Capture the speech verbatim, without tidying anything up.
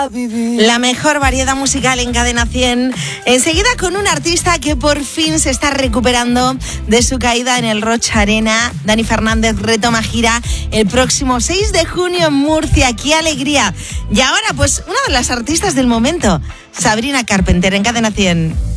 La mejor variedad musical en Cadena cien. Enseguida con un artista que por fin se está recuperando de su caída en el Rocha Arena. Dani Fernández retoma gira el próximo seis de junio en Murcia. ¡Qué alegría! Y ahora, pues, una de las artistas del momento, Sabrina Carpenter, en Cadena cien.